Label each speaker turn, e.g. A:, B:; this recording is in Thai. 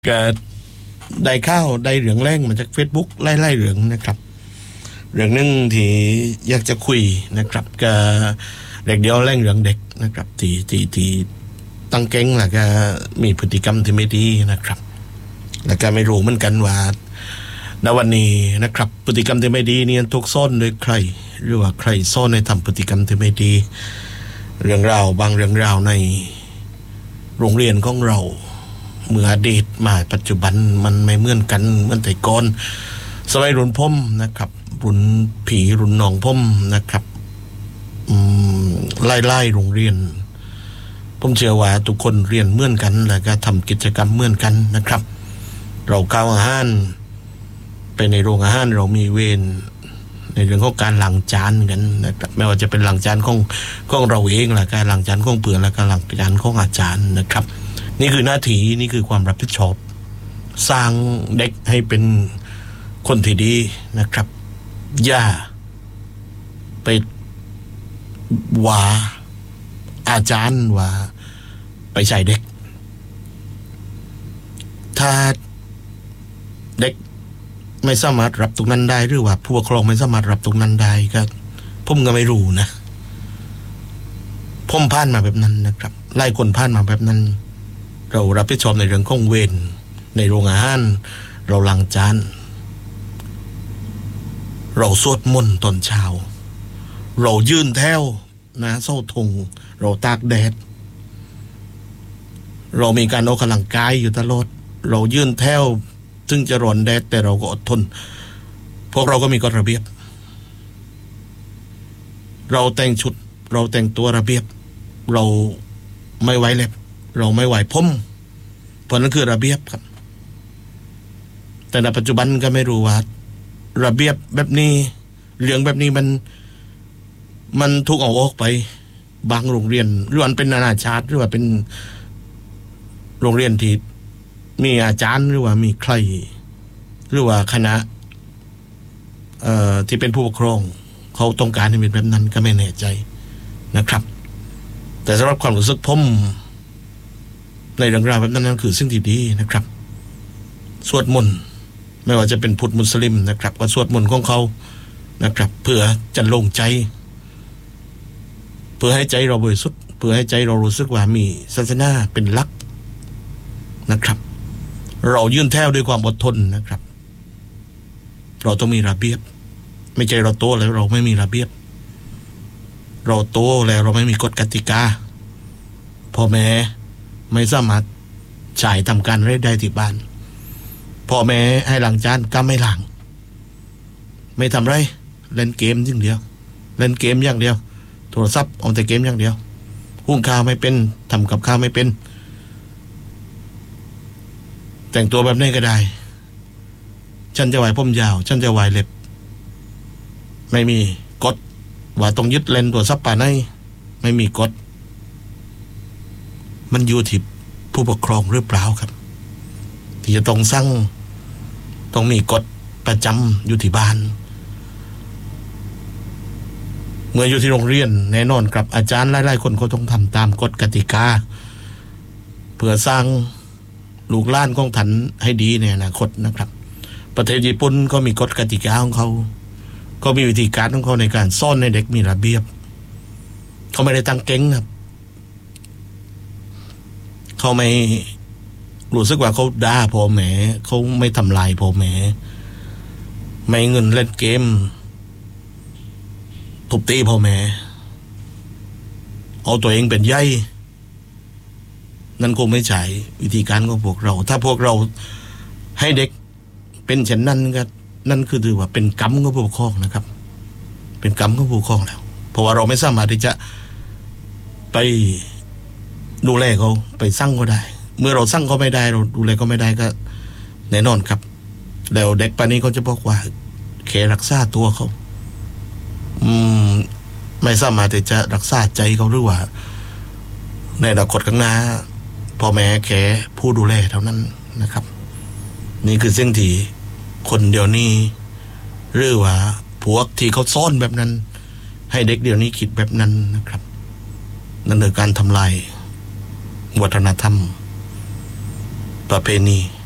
A: ก็ได้ข้าวได้เหลืองแรงมาจาก Facebook ไล่เหลืองนะครับเรื่องนึงที่อยากจะคุยนะครับก็เด็กเดียวแรงเหลืองเด็กนะครับที่ตั้งแก๊งแล้วก็มีพฤติกรรมที่ไม่ดีนะครับแล้วก็ไม่รู้เหมือนกันว่าณวันนี้นะครับพฤติกรรมที่ไม่ดีนี่ถูกซ่อนโดยใครหรือว่าใครซ่อนให้ทำพฤติกรรมที่ไม่ดีเรื่องราวบางเรื่องราวในโรงเรียนของเราเมื่ออดีตมาปัจจุบันมันไม่เหมือนกันเหมือนแต่ก่อนสมัยรุ่นพ่อมนะครับรุ่นผีรุ่นน้องพ่อมนะครับไล่โรงเรียนผมเชื่อว่าทุกคนเรียนเหมือนกันแล้วก็ทำกิจกรรมเหมือนกันนะครับเราเข้าอาหารไปในโรงอาหารเรามีเวรในเรื่องของการล้างจานกันนะครับไม่ว่าจะเป็นล้างจานของเราเองแล้วก็ล้างจานของเพื่อนแล้วก็ล้างจานของอาจารย์นะครับนี่คือหน้าที่นี่คือความรับผิดชอบสร้างเด็กให้เป็นคนที่ดีนะครับอย่าไปว่าอาจารย์ว่าไปใส่เด็กถ้าเด็กไม่สามารถรับตรงนั้นได้หรือว่าผู้ปกครองไม่สามารถรับตรงนั้นได้ก็ผมก็ไม่รู้นะผมผ่านมาแบบนั้นนะครับไล่คนผ่านมาแบบนั้นเรารับผิดชอบในเรื่องของเวรในโรงอาหารเราล้างจานเราสวดมนต์ตอนเช้าเรายืนแถวนะเสาธงเราตากแดดเรามีการออกกำลังกายอยู่ตลอดเรายืนแถวซึ่งจะร้อนแดดแต่เราก็อดทนพวกเราก็มีกฎระเบียบเราแต่งชุดเราแต่งตัวระเบียบเราไม่ไว้เล็บเราไม่ไหวผมเพราะนั้นคือระเบียบครับแต่ในปัจจุบันก็ไม่รู้ว่าระเบียบแบบนี้เรื่องแบบนี้มันถูกเอาออกไปบางโรงเรียนหรือมันเป็นนานาชาติหรือว่าเป็นโรงเรียนที่มีอาจารย์หรือว่ามีใครหรือว่าคณะที่เป็นผู้ปกครองเขาต้องการให้เป็นแบบนั้นก็ไม่แน่ใจนะครับแต่สำหรับความรู้สึกผมในเรื่องราวแบบนั้นคือสิ่งที่ดีนะครับสวดมนต์ไม่ว่าจะเป็นพุทธมุสลิมนะครับก็สวดมนต์ของเขานะครับเพื่อจะลงใจเพื่อให้ใจเราบริสุทธิ์เพื่อให้ใจเรารู้สึกว่ามีศาสนาเป็นหลักนะครับเรายื่นแถวด้วยความอดทนนะครับเราต้องมีระเบียบไม่ใช่เราโตแล้วเราไม่มีระเบียบเราโตแล้วเราไม่มีกฎกติกาพ่อแม่ไม่สามารถจ่ายทำการได้ที่บ้านพ่อแม่ให้ล้างจานก็ไม่ล้างไม่ทำไรเล่นเกมอย่างเดียวเล่นเกมอย่างเดียวโทรศัพท์เอาแต่เกมอย่างเดียวหุงข้าวไม่เป็นทำกับข้าวไม่เป็นแต่งตัวแบบนี้ก็ได้ฉันจะไว้ผมยาวฉันจะไว้เล็บไม่มีกฎว่าต้องยึดเลนตัวซับป่าในไม่มีกฎมันอยู่ที่ผู้ปกครองหรือเปล่าครับที่จะต้องสร้างต้องมีกฎประจำอยู่ที่บ้านเมื่ออยู่ที่โรงเรียนแน่นอนครับอาจารย์หลายๆคนเขาต้องทำตามกฎกติกาเพื่อสร้างลูกหลานของท่านให้ดีในอนาคตนะครับประเทศญี่ปุ่นก็มีกฎกติกาของเขาก็มีวิธีการของเขาในการสอนให้เด็กมีระเบียบเขาไม่ได้ตั้งเก๊งครับเขาไม่รู้สึกว่าเขาด่าพ่อแม่เขาไม่ทำลายพ่อแม่ไม่เงินเล่นเกมทุบตีพ่อแม่เอาตัวเองเป็นใหญ่นั่นคงไม่ใช่วิธีการของพวกเราถ้าพวกเราให้เด็กเป็นเช่นนั้นก็นั่นคือถือว่าเป็นกรรมของผู้ปกครองนะครับเป็นกรรมของผู้ปกครองแล้วเพราะว่าเราไม่สามารถที่จะไปดูแลเขาไปสั่งเขาได้เมื่อเราสั่งเขาไม่ได้เราดูแลเขาไม่ได้ก็แน่นอนครับแล้วเด็กปานนี้เขาจะบอกว่าแค่รักษาตัวเขาไม่สามารถที่จะรักษาใจเขาหรือว่าในอนาคตข้างหน้าพ่อแม่แค่ผู้ดูแลเท่านั้นนะครับนี่คือสิ่งที่คนเดี๋ยวนี้หรือว่าพวกที่เขาซ่อนแบบนั้นให้เด็กเดี๋ยวนี้คิดแบบนั้นนะครับนั่นคือการทำลายวัฒนธรรมประเพณี